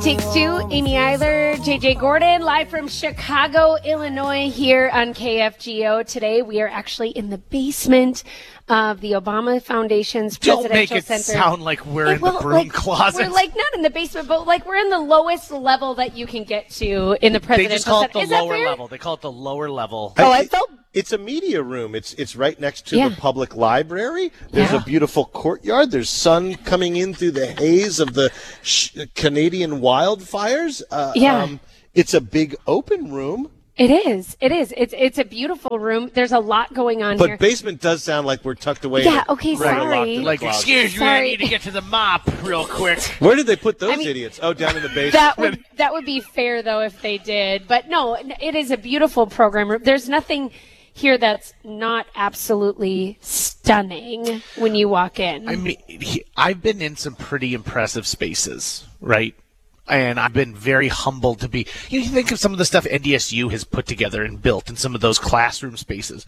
Takes Two, Amy Eiler, JJ Gordon, live from Chicago, Illinois, here on KFGO. Today, we are actually in the basement of the Obama Foundation's Presidential Center. Don't make it sound like we're in the broom closet. We're not in the basement, but we're in the lowest level that you can get to in the Presidential Center. They just call it the lower level. They call it the lower level. It's a media room. It's right next to the public library. There's a beautiful courtyard. There's sun coming in through the haze of the Canadian wildfires. It's a big open room. It is. It's a beautiful room. There's a lot going on here. But basement does sound like we're tucked away. Yeah, okay, sorry. Like, excuse me, I need to get to the mop real quick. Where did they put those idiots? Oh, down in the basement. That would be fair, though, if they did. But no, it is a beautiful program. There's nothing here that's not absolutely stunning when you walk in. I mean, I've been in some pretty impressive spaces, right? And I've been very humbled to be. You think of some of the stuff NDSU has put together and built in some of those classroom spaces.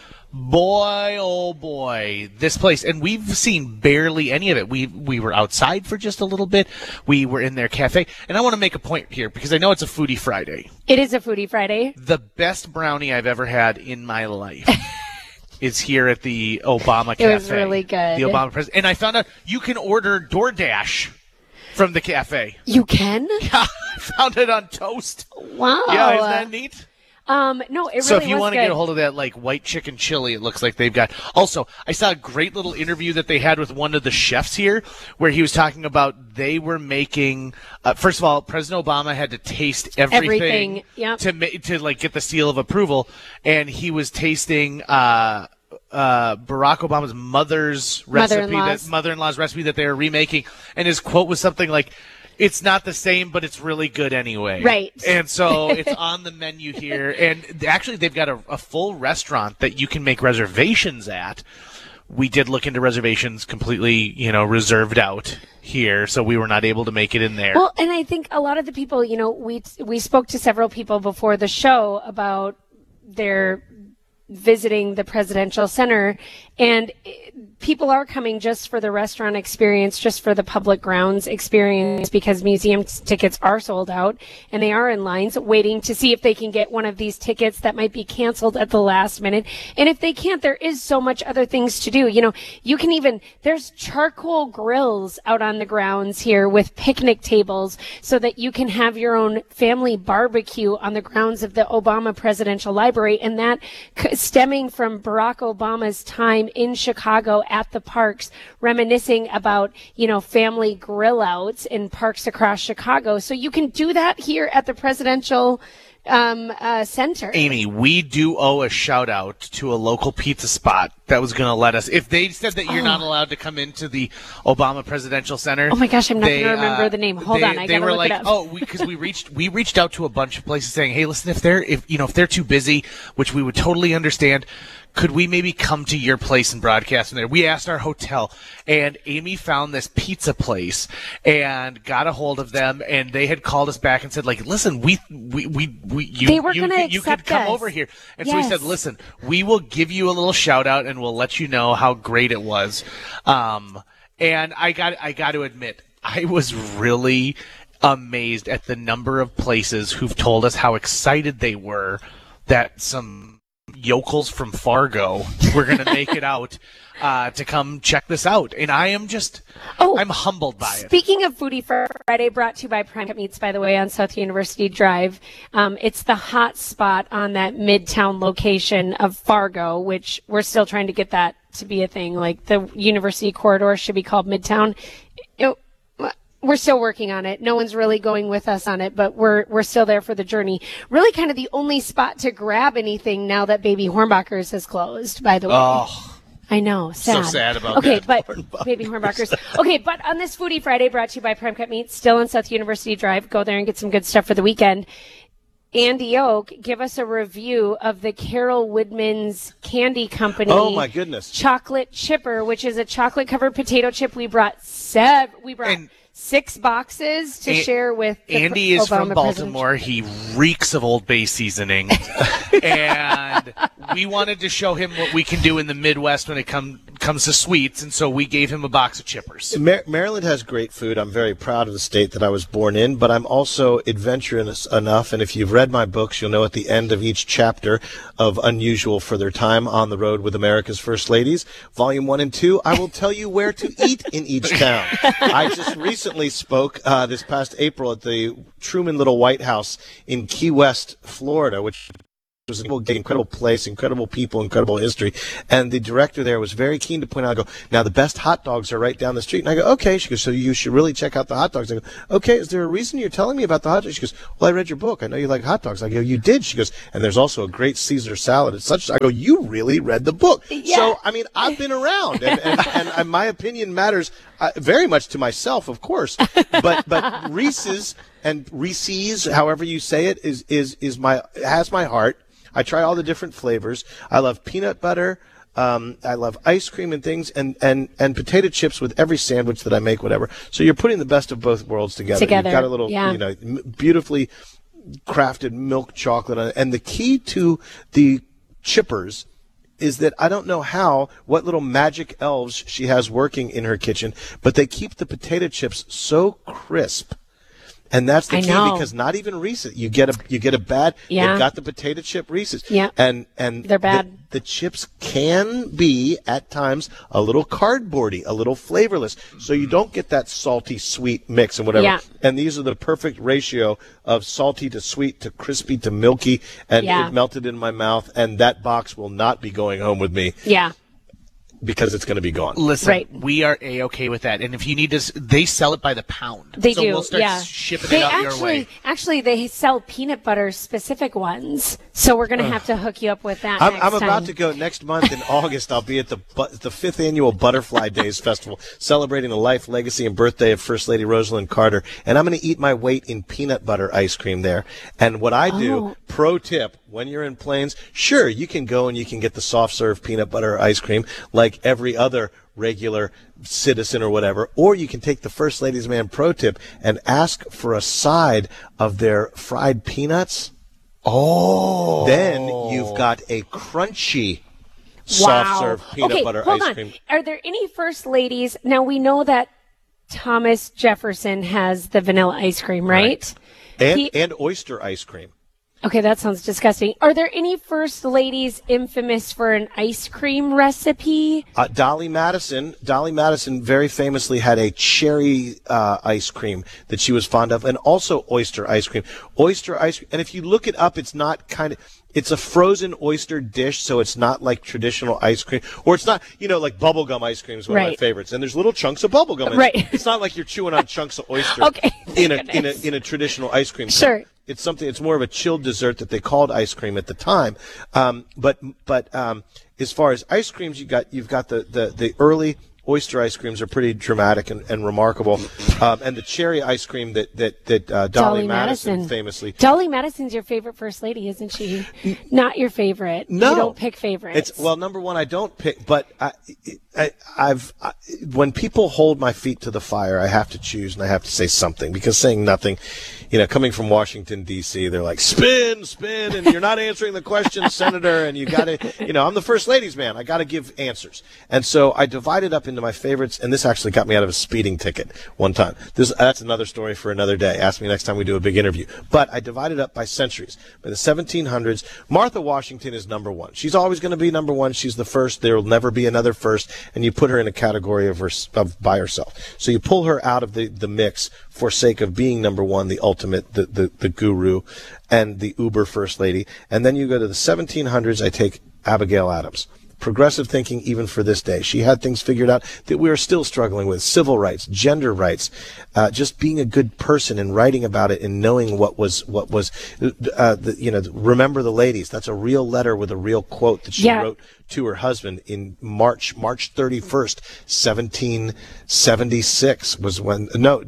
Boy, oh boy, this place. And we've seen barely any of it. We were outside for just a little bit. We were in their cafe. And I want to make a point here because I know it's a Foodie Friday. It is a Foodie Friday. The best brownie I've ever had in my life is here at the Obama Cafe. It was really good. The Obama president. And I found out you can order DoorDash from the cafe. You can? Yeah, I found it on toast. Wow. Yeah, isn't that neat? No, it really was So if you want to good. get a hold of that, like, white chicken chili, it looks like they've got. Also, I saw a great little interview that they had with one of the chefs here where he was talking about they were making, first of all, President Obama had to taste everything yep. to like get the seal of approval, and he was tasting Barack Obama's mother-in-law's recipe that they were remaking, and his quote was something like, "It's not the same, but it's really good anyway." Right. And so it's on the menu here. And actually, they've got a full restaurant that you can make reservations at. We did look into reservations, completely, reserved out here, so we were not able to make it in there. Well, and I think a lot of the people, we spoke to several people before the show about their visiting the Presidential Center, and people are coming just for the restaurant experience, just for the public grounds experience, because museum tickets are sold out, and they are in lines waiting to see if they can get one of these tickets that might be canceled at the last minute. And if they can't, there is so much other things to do. You can there's charcoal grills out on the grounds here with picnic tables so that you can have your own family barbecue on the grounds of the Obama Presidential Library, and that stemming from Barack Obama's time in Chicago at the parks, reminiscing about, family grill outs in parks across Chicago. So you can do that here at the Presidential Center. Amy, we do owe a shout out to a local pizza spot that was going to let us. If they said that you're not allowed to come into the Obama Presidential Center. Oh my gosh, I'm not going to remember the name. Hold on, I got to look it up. Oh, because we reached out to a bunch of places saying, hey, listen, if they're too busy, which we would totally understand, could we maybe come to your place and broadcast from there? We asked our hotel, and Amy found this pizza place and got a hold of them, and they had called us back and said, like, listen, you could come over here. And so we said, listen, we will give you a little shout out and we'll let you know how great it was. And I got to admit, I was really amazed at the number of places who've told us how excited they were that some yokels from Fargo were going to make it out to come check this out. And I am I'm humbled by it. Speaking of Foodie Friday, brought to you by Prime Cut Meats, by the way, on South University Drive. It's the hot spot on that Midtown location of Fargo, which we're still trying to get that to be a thing. Like the University corridor should be called Midtown. We're still working on it. No one's really going with us on it, but we're still there for the journey. Really kind of the only spot to grab anything now that Baby Hornbachers has closed, by the way. Oh, I know. Sad. So sad about that. Okay, but Baby Hornbachers. Okay, but on this Foodie Friday brought to you by Prime Cut Meats, still on South University Drive. Go there and get some good stuff for the weekend. Andy Oak, give us a review of the Carol Woodman's Candy Company. Oh my goodness! Chocolate Chipper, which is a chocolate-covered potato chip. We brought 6 boxes to share with the Andy is Obama from Baltimore. He reeks of Old Bay seasoning. And we wanted to show him what we can do in the Midwest when it comes comes to sweets, and so we gave him a box of Chippers. Maryland has great food. I'm very proud of the state that I was born in, but I'm also adventurous enough, and if you've read my books, you'll know at the end of each chapter of Unusual for Their Time on the Road with America's First Ladies, Volume 1 and 2, I will tell you where to eat in each town. I just recently spoke this past April at the Truman Little White House in Key West, Florida, which was an incredible place, incredible people, incredible history. And the director there was very keen to point out, I go, now the best hot dogs are right down the street. And I go, okay. She goes, so you should really check out the hot dogs. I go, okay, is there a reason you're telling me about the hot dogs? She goes, well, I read your book. I know you like hot dogs. I go, you did? She goes, and there's also a great Caesar salad. It's such. I go, you really read the book. Yeah. So, I mean, I've been around, and my opinion matters very much to myself, of course. But Reese's and Reese's, however you say it, has my heart. I try all the different flavors. I love peanut butter. I love ice cream and things, and potato chips with every sandwich that I make, whatever. So you're putting the best of both worlds together. You've got a little, beautifully crafted milk chocolate on it. And the key to the Chippers is that I don't know what little magic elves she has working in her kitchen, but they keep the potato chips so crisp. And that's the key, because not even Reese's. You get a bad. Yeah. They've got the potato chip Reese's. Yeah. And they're bad. The chips can be at times a little cardboardy, a little flavorless, so you don't get that salty sweet mix and whatever. Yeah. And these are the perfect ratio of salty to sweet to crispy to milky, and it melted in my mouth. And that box will not be going home with me. Yeah. Because it's going to be gone. Listen, we are A-okay with that. And if you need to, they sell it by the pound. They so do, we'll start shipping it out your way. Actually, they sell peanut butter specific ones. So we're going to have to hook you up with that I'm time. about to go next month in August. I'll be at the 5th Annual Butterfly Days Festival, celebrating the life, legacy, and birthday of First Lady Rosalind Carter. And I'm going to eat my weight in peanut butter ice cream there. And what I do, pro tip, when you're in Plains, sure, you can go and you can get the soft serve peanut butter ice cream like every other regular citizen or whatever, or you can take the First Lady's Man pro tip and ask for a side of their fried peanuts. Oh. Then you've got a crunchy soft serve peanut butter ice cream. Are there any First Ladies? Now we know that Thomas Jefferson has the vanilla ice cream, right? And oyster ice cream. Okay, that sounds disgusting. Are there any First Ladies infamous for an ice cream recipe? Dolly Madison very famously had a cherry ice cream that she was fond of, and also oyster ice cream. Oyster ice cream, and if you look it up, it's a frozen oyster dish, so it's not like traditional ice cream, or it's not, like bubblegum ice cream is one of my favorites, and there's little chunks of bubblegum in it. It's not like you're chewing on chunks of oyster in a traditional ice cream. Sure. It's more of a chilled dessert that they called ice cream at the time. But as far as ice creams, you've got the early oyster ice creams are pretty dramatic and remarkable. And the cherry ice cream that Dolly Madison famously. Dolly Madison's your favorite First Lady, isn't she? Not your favorite. No. You don't pick favorites. Number one, I don't pick, but when people hold my feet to the fire, I have to choose and I have to say something, because saying nothing, coming from Washington, D.C., they're like, spin, and you're not answering the question, Senator, and you got to, I'm the First Lady's man. I got to give answers. And so I divided up into my favorites, and this actually got me out of a speeding ticket one time. That's another story for another day. Ask me next time we do a big interview. But I divided up by centuries. By the 1700s, Martha Washington is number one. She's always going to be number one. She's the first. There will never be another first. And you put her in a category of by herself. So you pull her out of the mix for sake of being number one, the ultimate, the guru, and the uber First Lady. And then you go to the 1700s, I take Abigail Adams. Progressive thinking even for this day. She had things figured out that we are still struggling with. Civil rights, gender rights, just being a good person and writing about it and knowing what was remember the ladies. That's a real letter with a real quote that she wrote to her husband in March 31st, 1776 was when,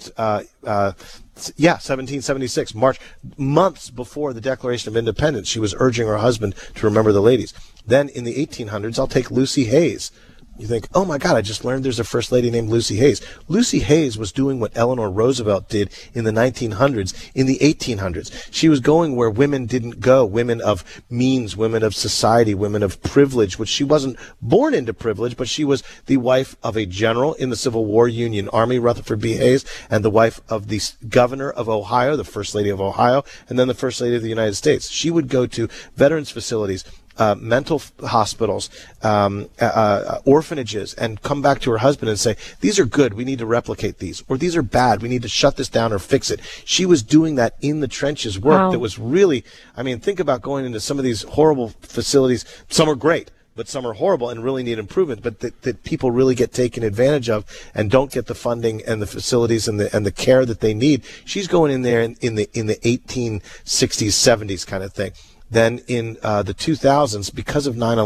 1776, March, months before the Declaration of Independence, she was urging her husband to remember the ladies. Then in the 1800s, I'll take Lucy Hayes, You think, oh my God, I just learned there's a first lady named Lucy Hayes. Lucy Hayes was doing what Eleanor Roosevelt did in the 1900s, in the 1800s. She was going where women didn't go, women of means, women of society, women of privilege, which she wasn't born into privilege, but she was the wife of a general in the Civil War Union Army, Rutherford B. Hayes, and the wife of the governor of Ohio, the first lady of Ohio, and then the first lady of the United States. She would go to veterans facilities, mental hospitals, orphanages, and come back to her husband and say, these are good, we need to replicate these, or these are bad, we need to shut this down or fix it. She was doing that in the trenches work that was really, I mean, think about going into some of these horrible facilities. Some are great, but some are horrible and really need improvement, but that people really get taken advantage of and don't get the funding and the facilities and the care that they need. She's going in there in the 1860s, 70s kind of thing. Then in the 2000s, because of 9/11,